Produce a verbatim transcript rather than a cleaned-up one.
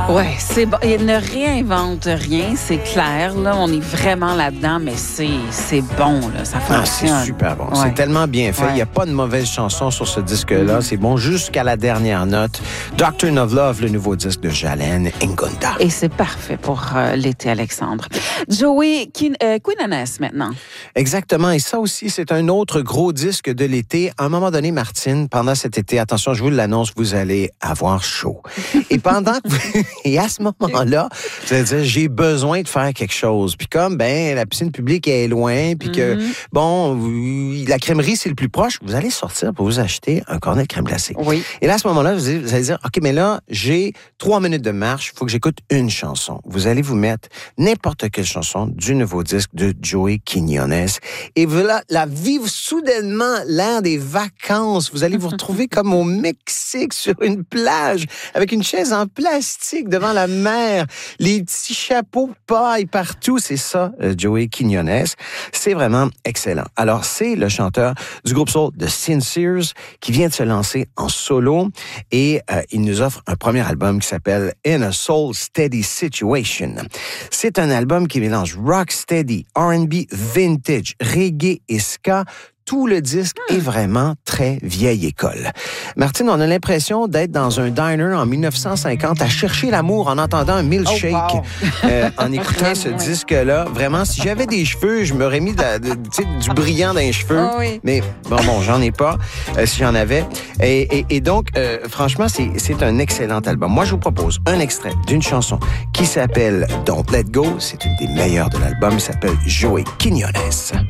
Ouais, c'est bon. Il ne réinvente rien, c'est clair. Là, on est vraiment là-dedans, mais c'est, c'est bon, là. Ça Ah, fonctionne. c'est super bon. Ouais. C'est tellement bien fait. Il Ouais. n'y a pas de mauvaise chanson sur ce disque-là. Mm. C'est bon jusqu'à la dernière note. Doctrine of Love, le nouveau disque de Jalen Ngonda. Et c'est parfait pour euh, l'été, Alexandre. Joey Kin- euh, Quinones, maintenant. Exactement. Et ça aussi, c'est un autre gros disque de l'été. À un moment donné, Martine, pendant cet été, attention, je vous l'annonce, vous allez avoir chaud. Et pendant que vous... Et à ce moment-là, vous allez dire, j'ai besoin de faire quelque chose. Puis comme, ben, la piscine publique est loin, puis que, mm-hmm. bon, vous... la crèmerie, c'est le plus proche, vous allez sortir pour vous acheter un cornet de crème glacée. Oui. Et là, à ce moment-là, vous allez, vous allez dire, OK, mais là, j'ai trois minutes de marche, il faut que j'écoute une chanson. Vous allez vous mettre n'importe quelle chanson du nouveau disque de Joey Quinones. Et voilà, la vivre soudainement l'air des vacances. Vous allez vous retrouver comme au Mexique sur une plage avec une chaise en plastique devant la mer, les petits chapeaux paille partout. C'est ça, euh, Joey Quinones. C'est vraiment excellent. Alors, c'est le chanteur du groupe soul The Sincers qui vient de se lancer en solo et euh, il nous offre un premier album qui s'appelle In a Soul Steady Situation. C'est un album qui mélange rock steady, R and B vintage, reggae et ska. Tout le disque est vraiment très vieille école. Martine, on a l'impression d'être dans un diner en dix-neuf cent cinquante à chercher l'amour en entendant un milkshake, oh, wow. euh, en écoutant ce disque-là. Vraiment, si j'avais des cheveux, je m'aurais mis de, de, de, du brillant dans les cheveux. Oh, oui. Mais bon, bon, j'en ai pas, euh, si j'en avais. Et, et, et donc, euh, franchement, c'est, c'est un excellent album. Moi, je vous propose un extrait d'une chanson qui s'appelle Don't Let Go. C'est une des meilleures de l'album. Il s'appelle Joey Quinones.